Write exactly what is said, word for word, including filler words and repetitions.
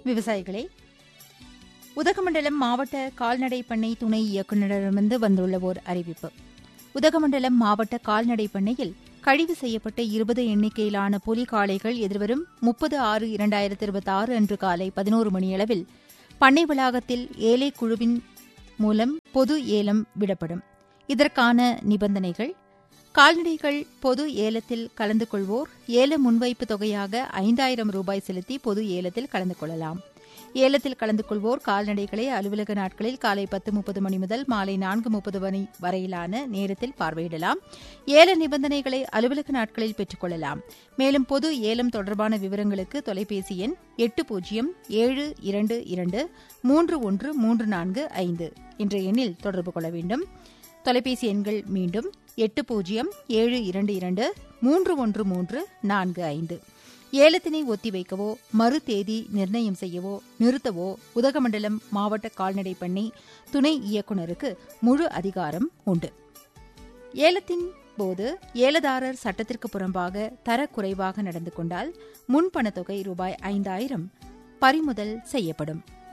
விவசாயிகளே, உதகமண்டலம் மாவட்ட கால்நடை பண்ணை துணை இயக்குநரிடமிருந்து வந்துள்ள ஓர் அறிவிப்பு. உதகமண்டலம் மாவட்ட கால்நடை பண்ணையில் கழிவு செய்யப்பட்ட இருபது எண்ணிக்கையிலான புலி காளைகள் எதிர்வரும் முப்பது ஆறு இரண்டாயிரத்து இருபத்தி ஆறு அன்று காலை பதினோரு மணியளவில் பண்ணை வளாகத்தில் ஏலை குழுவின் மூலம் பொது ஏலம் விடப்படும். இதற்கான நிபந்தனைகள்: கால்நடைகள் பொது ஏலத்தில் கலந்து கொள்வோர் ஏல முன்வைப்பு தொகையாக ஐந்தாயிரம் ரூபாய் செலுத்தி பொது ஏலத்தில் கலந்து கொள்ளலாம். ஏலத்தில் கலந்து கொள்வோர் கால்நடைகளை அலுவலக நாட்களில் காலை பத்து முப்பது மணி முதல் மாலை நான்கு முப்பது மணி வரையிலான நேரத்தில் பார்வையிடலாம். ஏல நிபந்தனைகளை அலுவலக நாட்களில் பெற்றுக் கொள்ளலாம். மேலும் பொது ஏலம் தொடர்பான விவரங்களுக்கு தொலைபேசி எண் எட்டு பூஜ்ஜியம் ஏழு இரண்டு இரண்டு மூன்று ஒன்று மூன்று நான்கு ஐந்து என்ற எண்ணில் தொடர்பு கொள்ள வேண்டும். தொலைபேசி எண்கள் மீண்டும் எட்டு பூஜ்ஜியம் ஏழு இரண்டு இரண்டு மூன்று ஒன்று மூன்று நான்கு ஐந்து. ஏலத்தினை ஒத்திவைக்கவோ மறு தேதி நிர்ணயம் செய்யவோ நிறுத்தவோ உதகமண்டலம் மாவட்ட கால்நடை பண்ணை துணை இயக்குநருக்கு முழு அதிகாரம் உண்டு. ஏலத்தின் போது ஏலதாரர் சட்டத்திற்கு புறம்பாக தரக்குறைவாக நடந்து கொண்டால் முன்பணத்தொகை ரூபாய் ஐந்தாயிரம் பறிமுதல் செய்யப்படும்.